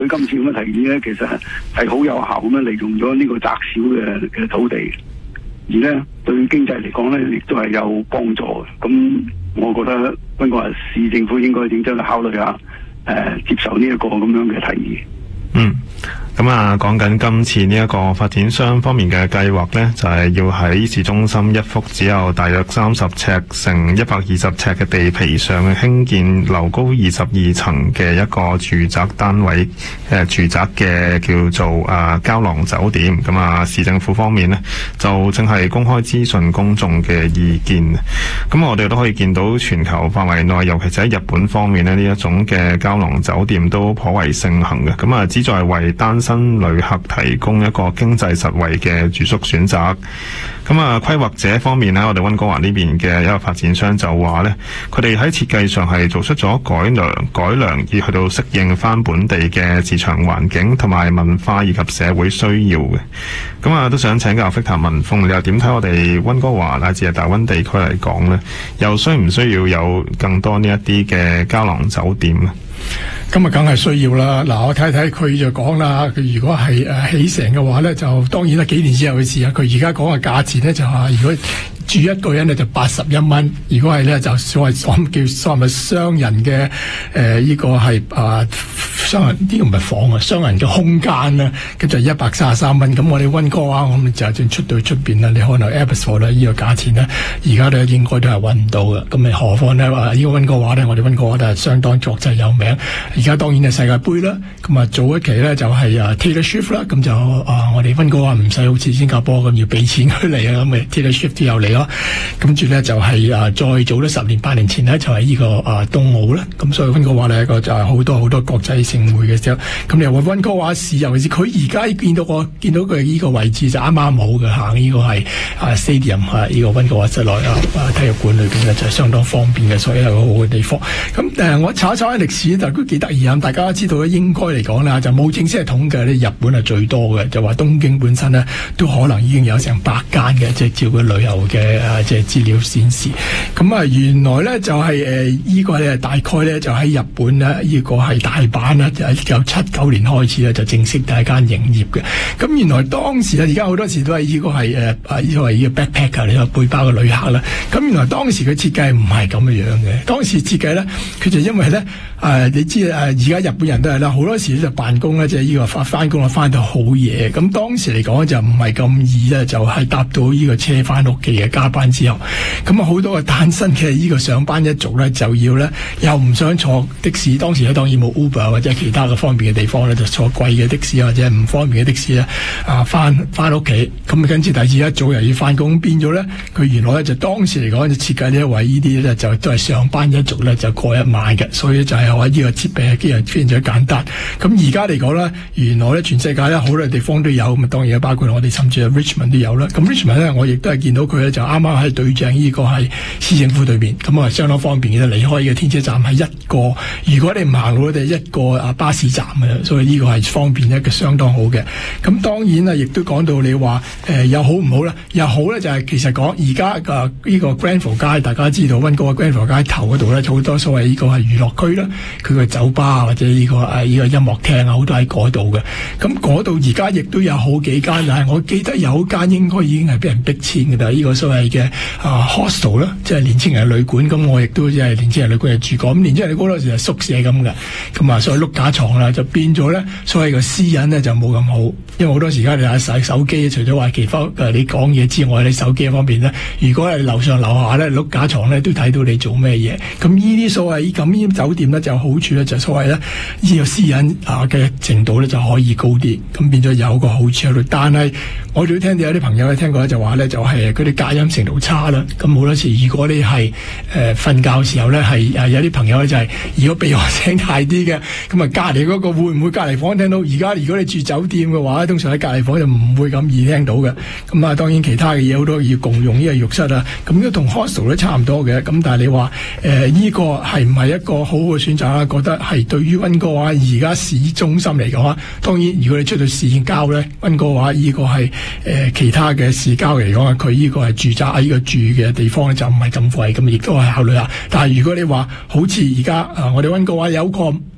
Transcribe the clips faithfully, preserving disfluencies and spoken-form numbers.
佢今次咁嘅提議咧，其實係好有效咁樣利用咗呢個窄小嘅嘅土地，而咧對經濟嚟講咧，亦都係有幫助嘅。咁我覺得溫哥華市政府應該認真去考慮下，誒、呃、接受呢一個咁樣嘅提議。 嗯。咁啊，講緊今次呢一個發展商方面嘅計劃呢，就係、是、要喺市中心一幅只有大約三十尺乘一百二十尺嘅地皮上興建樓高二十二層嘅一個住宅單位，誒、呃、住宅嘅叫做啊膠囊酒店。咁啊，市政府方面呢，就正係公開諮詢公眾嘅意見。咁我哋都可以見到全球範圍內，尤其是喺日本方面呢，呢一種嘅膠囊酒店都頗為盛行嘅。咁啊，旨在為單新旅客提供一個經濟實惠嘅住宿選擇。咁啊，規劃者方面呢，我哋溫哥華呢邊嘅一個發展商就話呢，佢哋喺設計上係做出咗改良，改良以去到適應翻本地嘅市場環境同埋文化以及社會需要嘅。咁啊，都想請教 Victor 文鳳，你又點睇我哋溫哥華乃至係大溫地區嚟講呢？又需唔需要有更多呢一啲嘅膠囊酒店呢？ 咁啊，梗係需要啦。嗱，我睇睇佢就講啦，佢如果係誒起成嘅話咧，就當然啦，幾年之後嘅事啊。佢而家講嘅價錢咧就係如果住一個人咧就八十一蚊，如果係咧就所謂所叫所謂雙人嘅誒呢個係啊雙人呢個唔係房啊，雙人嘅空間咧，咁就一百三十三蚊。咁我哋溫哥華我哋就算出到去出邊啦，你可能 Abbotsford 咧呢個價錢咧，而家咧應該都係揾唔到嘅。咁咪何況咧話呢個溫哥華咧，我哋溫哥華都係相當國際有名。而家當然係世界盃啦，咁啊早一期咧就係啊 Taylor Swift 啦，咁就啊我哋溫哥華唔使好似新加坡咁要俾錢佢嚟啊，咁咪 Taylor Swift 都有嚟咯。跟住咧就係、是、啊再早咗十年八年前咧就係、是、呢、這個啊東奧啦，咁所以溫哥華咧一個就係好多好多國際盛會嘅時候，咁你話溫哥華市尤其是佢而家見到我見到佢呢個位置就啱啱好嘅，行呢個係啊 Stadium 啊呢個溫哥華室內啊啊體育館裏邊咧就係相當方便嘅，所以係個好嘅地方。咁誒、呃、我查一查啲歷史就都幾得意啊！大家都知道咧，應該嚟講啦，就冇正式係統計咧，日本係最多嘅，就話東京本身咧都可能已經有成百間嘅，即係照佢旅遊嘅啊，即係資料顯示。咁啊，原來咧就係誒依個咧大概咧就喺日本咧，呢、這個係大阪啦，就係由七九年開始咧就正式第一間營業嘅。咁原來當時咧，而家好多時都係呢個係誒啊呢個係呢個 backpacker 呢個背包嘅旅客啦。咁原來當時佢設計唔係咁嘅樣嘅，當時設計咧佢就因為咧誒、呃、你知誒而家日本人都係啦，好多時咧就辦公咧，即係呢個翻翻工啊翻到好夜。咁當時嚟講就唔係咁易咧，就係、是、搭到呢個車翻屋企嘅加班之後。咁啊好多嘅單身嘅呢個上班一族咧就要咧又唔想坐的士，當時咧當然冇 Uber 或者其他嘅方便嘅地方咧，就坐貴嘅的，的士或者唔方便嘅的，的士咧啊翻翻屋企。咁跟住第二朝一早又要翻工，變咗咧佢原來咧就當時嚟講就設計呢一位呢啲咧就都係上班一族咧就過一晚嘅，所以就係話呢個設備機人非常之簡單。咁而家嚟講咧，原來咧全世界咧好多地方都有，咁啊當然包括我哋甚至係 Richmond 都有啦。咁 Richmond 咧我亦都係見到佢咧就啱啱喺對正呢個係市政府對面，咁啊相當方便嘅。離開嘅天車站係一個，如果你唔行路，我哋一個啊巴士站嘅，所以呢個係方便一個相當好嘅。咁當然啊，亦都講到你話誒、呃、有好唔好啦？又好咧就係、是、其實講而家嘅呢個 Granville 街，大家知道溫哥華 Granville 街頭嗰度咧好多所謂呢個係娛樂區啦，佢嘅酒吧或者呢、這個誒呢、啊這個音樂廳啊，好多喺嗰度嘅。咁嗰度而家亦都有好幾間，但係我記得有間應該已經係俾人逼遷嘅啦。呢、這個所謂嘅啊 hostel 啦，即係年青人嘅旅館。咁我亦都即係年青人旅館係住過。咁年青人旅館嗰時係宿舍咁嘅，咁啊所以碌架床啦，就變咗咧，所謂嘅私隱咧就冇咁好。因為好多時間你睇手手機，除咗話其他誒你講嘢之外，你手機方面咧，如果係樓上樓下咧碌架床咧，都睇到你做咩嘢。咁呢啲所謂咁呢啲酒店咧就有好處咧，就所謂咧呢個私隱啊嘅程度咧就可以高啲。咁變咗有個好處喺度。但係我哋都聽到有啲朋友咧聽過咧就話咧就係佢哋隔音程度差啦。咁好多時如果你係誒瞓覺時候咧係誒有啲朋友咧就係、是、如果鼻鼾聲大啲嘅，咁啊隔離嗰個會唔會隔離房聽到？而家如果你住酒店嘅話，通常喺隔離房就唔會咁易聽到嘅。咁啊當然其他嘅嘢好多要共用呢個浴室啊，咁都同 hostel 都差唔多嘅。咁但係你話誒呢個係唔係一個好好嘅選擇啊？覺得係對於溫哥華而家市中心嚟講啊，當然如果你出到市郊咧，溫哥華呢個係誒、呃、其他嘅市郊嚟講啊，佢呢個係住宅呢、這個住嘅地方咧就唔係咁貴，咁亦都係考慮下。但係如果你話好似而家啊，我哋溫哥華有個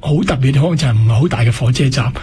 好特別地方就係唔係好大嘅火車站，